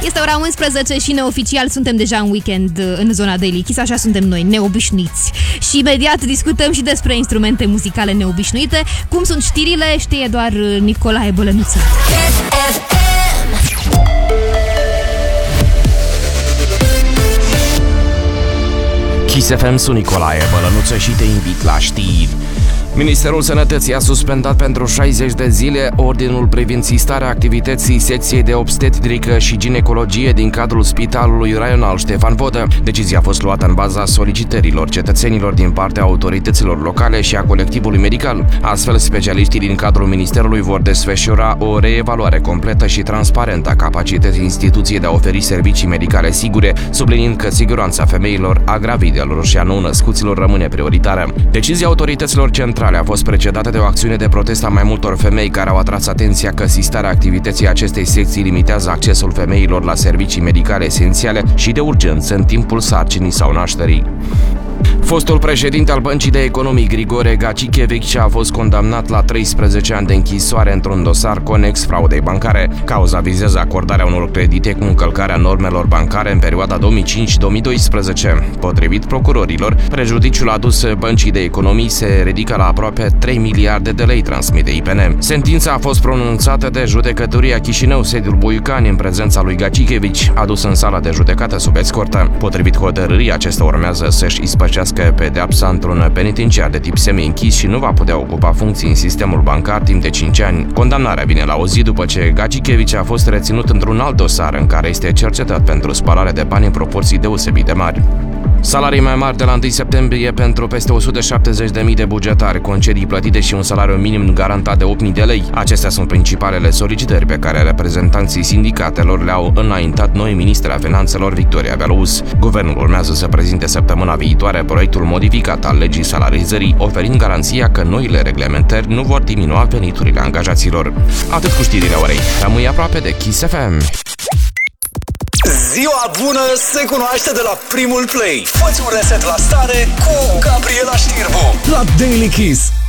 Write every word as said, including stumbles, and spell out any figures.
Este ora unsprezece și neoficial suntem deja în weekend în zona Daily Kiss, așa suntem noi, neobișnuiți. Și imediat discutăm și despre instrumente muzicale neobișnuite. Cum sunt știrile, știe doar Nicolae Bălănuță. Kiss F M, sunt Nicolae Bălănuță și te invit la știri. Ministerul Sănătății a suspendat pentru șaizeci de zile ordinul privind sistarea activității secției de obstetrică și ginecologie din cadrul Spitalului Raional Ștefan Vodă. Decizia a fost luată în baza solicitărilor cetățenilor din partea autorităților locale și a colectivului medical. Astfel, specialiștii din cadrul Ministerului vor desfășura o reevaluare completă și transparentă a capacității instituției de a oferi servicii medicale sigure, subliniind că siguranța femeilor, a gravidelor și a nou-născuților rămâne prioritară. Decizia autorităților centrale a fost precedată de o acțiune de protest a mai multor femei care au atras atenția că sistarea activității acestei secții limitează accesul femeilor la servicii medicale esențiale și de urgență în timpul sarcinii sau nașterii. Fostul președinte al Băncii de Economii, Grigore Gacichevici, a fost condamnat la treisprezece ani de închisoare într-un dosar conex fraudei bancare. Cauza vizează acordarea unor credite cu încălcarea normelor bancare în perioada două mii cinci două mii doisprezece. Potrivit procurorilor, prejudiciul adus Băncii de Economii se ridică la aproape trei miliarde de lei, transmite I P N. Sentința a fost pronunțată de Judecătoria Chișinău, sediul Buiucani, în prezența lui Gacichevici, adus în sala de judecată sub escortă. Potrivit hotărârii, acesta urmează să-și ispășească pedeapsa într-un penitenciar de tip semi-închis și nu va putea ocupa funcții în sistemul bancar timp de cinci ani. Condamnarea vine la o zi după ce Gacichevici a fost reținut într-un alt dosar în care este cercetat pentru spălare de bani în proporții deosebit de mari. Salarii mai mari de la întâi septembrie pentru peste o sută șaptezeci de mii de bugetari, concedii plătite și un salariu minim garantat de opt mii de lei. Acestea sunt principalele solicitări pe care reprezentanții sindicatelor le-au înaintat noi ministre a Finanțelor Victoria Belous. Guvernul urmează să prezinte săptămâna viitoare proiectul modificat al legii salarizării, oferind garanția că noile reglementări nu vor diminua veniturile angajaților. Atât cu știrile orei. Rămâi aproape de Kiss F M. Ziua bună se cunoaște de la primul play. Fă-ți un reset la stare cu Gabriela Știrbu la Daily Kiss.